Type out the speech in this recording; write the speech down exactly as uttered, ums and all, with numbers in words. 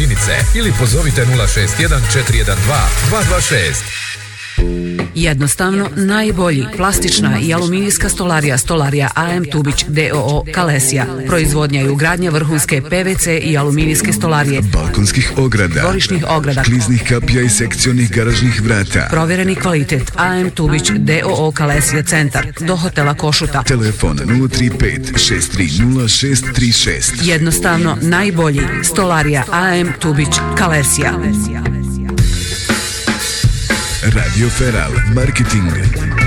Vinice ili pozovite nula šest jedan četiri jedan dva dva dva šest. Jednostavno, najbolji plastična i aluminijska stolarija Stolarija A M Tubić D O O Kalesija. Proizvodnja i ugradnja vrhunske P V C i aluminijske stolarije, balkonskih ograda, dvorišnih ograda, kliznih kapija i sekcionih garažnih vrata. Provjereni kvalitet A M Tubić D O O Kalesija Centar do hotela Košuta. Telefon nula tri pet šest tri nula šest tri šest. Jednostavno, najbolji Stolarija A M Tubić Kalesija. Radio Feral Marketing.